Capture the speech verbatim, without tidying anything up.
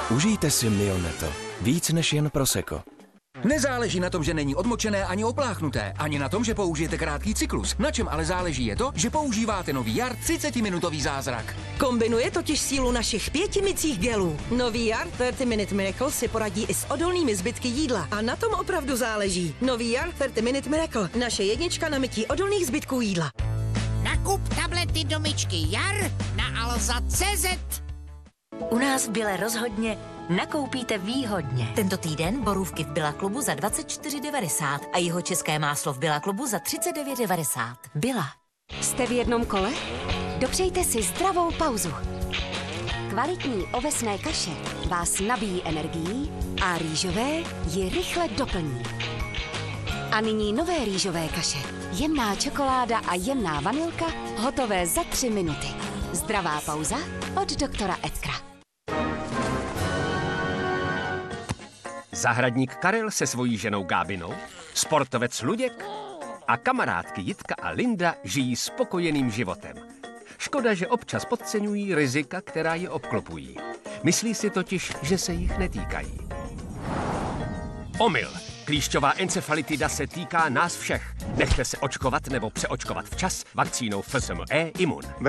Užijte si Mioneto. Víc než jen prosecco. Nezáleží na tom, že není odmočené ani opláchnuté, ani na tom, že použijete krátký cyklus. Na čem ale záleží je to, že používáte nový Jar třicetiminutový zázrak. Kombinuje totiž sílu našich pěti mycích gelů. Nový Jar třicet Minute Miracle si poradí i s odolnými zbytky jídla. A na tom opravdu záleží. Nový Jar třicet Minute Miracle. Naše jednička na mytí odolných zbytků jídla. Nakup tablety do myčky Jar na alza tečka cé zet. U nás v Bile rozhodně nakoupíte výhodně. Tento týden borůvky v Billa klubu za dvacet čtyři devadesát a jeho české máslo v Billa klubu za třicet devět devadesát. Billa. Jste v jednom kole? Dopřejte si zdravou pauzu. Kvalitní ovesné kaše vás nabíjí energií a rýžové ji rychle doplní. A nyní nové rýžové kaše. Jemná čokoláda a jemná vanilka hotové za tři minuty. Zdravá pauza od doktora Edkra. Zahradník Karel se svojí ženou Gábinou, sportovec Luděk a kamarádky Jitka a Linda žijí spokojeným životem. Škoda, že občas podceňují rizika, která je obklopují. Myslí si totiž, že se jich netýkají. Omyl. Klíšťová encefalitida se týká nás všech. Nechte se očkovat nebo přeočkovat včas vakcínou F S M E Imun.